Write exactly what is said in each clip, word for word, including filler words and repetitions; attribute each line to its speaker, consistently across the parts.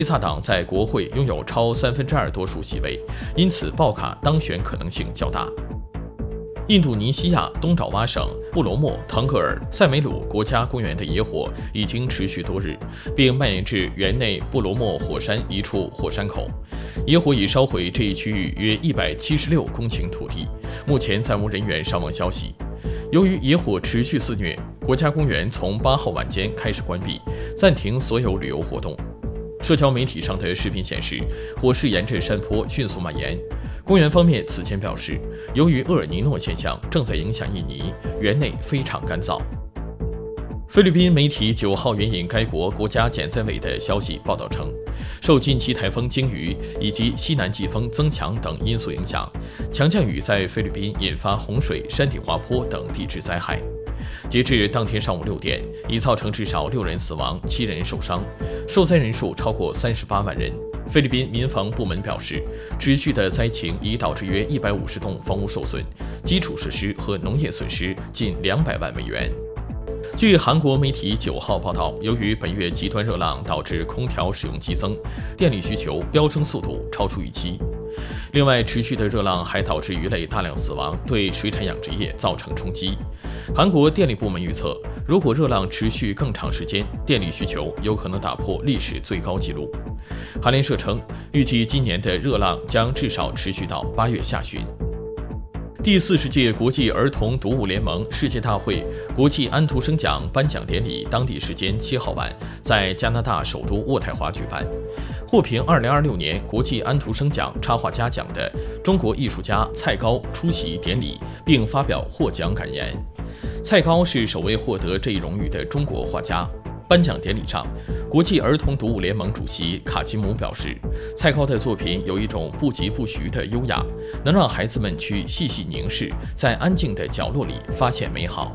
Speaker 1: 萨党在国会拥有超三分之二多数席位，因此鲍卡当选可能性较大。印度尼西亚东爪哇省布罗莫腾格尔塞梅鲁国家公园的野火已经持续多日，并蔓延至园内布罗莫火山一处火山口。野火已烧毁这一区域约一百七十六公顷土地，目前暂无人员伤亡消息。由于野火持续肆虐，国家公园从八号晚间开始关闭，暂停所有旅游活动。社交媒体上的视频显示，火势沿着山坡迅速蔓延。公园方面此前表示，由于厄尔尼诺现象正在影响印尼，园内非常干燥。菲律宾媒体九号援引该国国家减灾委的消息报道称，受近期台风鲸鱼以及西南季风增强等因素影响，强降雨在菲律宾引发洪水、山体滑坡等地质灾害。截至当天上午六点，已造成至少六人死亡、七人受伤，受灾人数超过三十八万人。菲律宾民防部门表示，持续的灾情已导致约一百五十栋房屋受损，基础设施和农业损失近两百万美元。据韩国媒体九号报道，由于本月极端热浪导致空调使用激增，电力需求飙升速度超出预期。另外，持续的热浪还导致鱼类大量死亡，对水产养殖业造成冲击。韩国电力部门预测，如果热浪持续更长时间，电力需求有可能打破历史最高纪录。韩联社称，预计今年的热浪将至少持续到八月下旬。第四十届国际儿童读物联盟世界大会国际安徒生奖颁奖典礼当地时间七号晚在加拿大首都渥太华举办。获评二零二六年国际安徒生奖插画家奖的中国艺术家蔡高出席典礼并发表获奖感言。蔡高是首位获得这一荣誉的中国画家。颁奖典礼上，国际儿童读物联盟主席卡吉姆表示，蔡高的作品有一种不疾不徐的优雅，能让孩子们去细细凝视，在安静的角落里发现美好。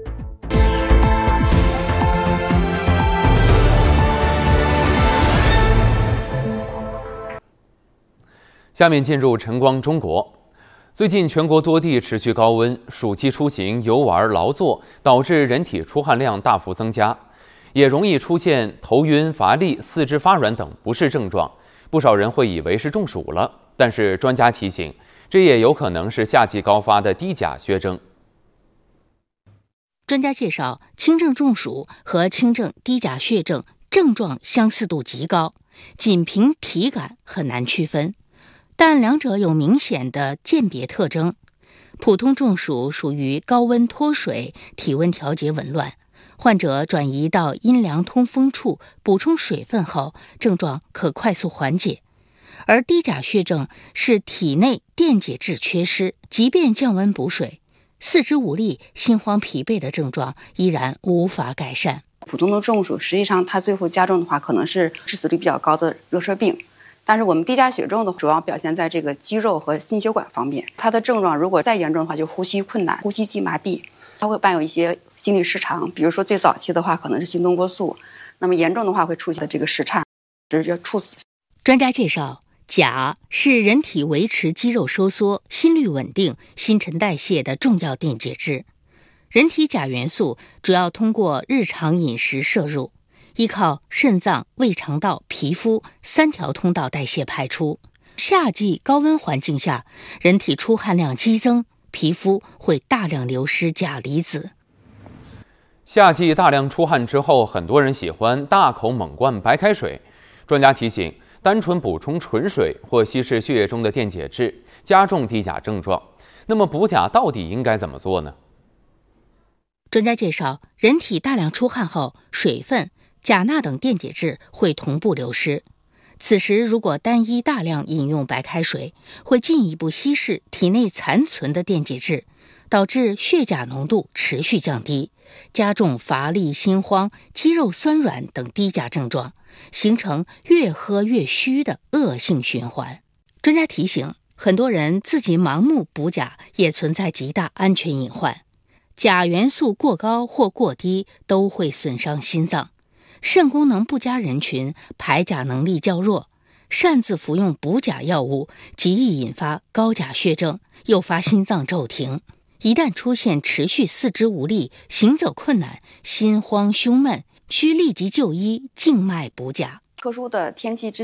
Speaker 2: 下面进入晨光中国。最近全国多地持续高温，暑期出行、游玩、劳作导致人体出汗量大幅增加，也容易出现头晕、乏力、四肢发软等不适症状。不少人会以为是中暑了，但是专家提醒，这也有可能是夏季高发的低钾血症。
Speaker 3: 专家介绍，轻症中暑和轻症低钾血症症状相似度极高，仅凭体感很难区分。但两者有明显的鉴别特征。普通中暑属于高温脱水，体温调节紊乱，患者转移到阴凉通风处补充水分后，症状可快速缓解。而低钾血症是体内电解质缺失，即便降温补水，四肢无力、心慌疲惫的症状依然无法改善。
Speaker 4: 普通的中暑实际上它最后加重的话，可能是致死率比较高的热射病。但是我们低钾血症的主要表现在这个肌肉和心血管方面，它的症状如果再严重的话，就呼吸困难、呼吸肌麻痹，它会伴有一些心律失常，比如说最早期的话可能是心动过速，那么严重的话会出现这个室颤，直接猝死。
Speaker 3: 专家介绍，钾是人体维持肌肉收缩、心率稳定、新陈代谢的重要电解质。人体钾元素主要通过日常饮食摄入，依靠肾脏、胃肠道、皮肤三条通道代谢排出。夏季高温环境下，人体出汗量激增，皮肤会大量流失钾离子。
Speaker 2: 夏季大量出汗之后，很多人喜欢大口猛灌白开水。专家提醒，单纯补充纯水或稀释血液中的电解质，加重低钾症状。那么补钾到底应该怎么做呢？
Speaker 3: 专家介绍，人体大量出汗后，水分、钾钠等电解质会同步流失。此时如果单一大量饮用白开水，会进一步稀释体内残存的电解质，导致血钾浓度持续降低，加重乏力、心慌、肌肉酸软等低钾症状，形成越喝越虚的恶性循环。专家提醒，很多人自己盲目补钾也存在极大安全隐患。钾元素过高或过低都会损伤心脏，肾功能不佳人群排钾能力较弱，擅自服用补钾药物极易引发高钾血症，诱发心脏骤停。一旦出现持续四肢无力、行走困难、心慌胸闷，需立即就医静脉补钾。
Speaker 4: 特殊的天气之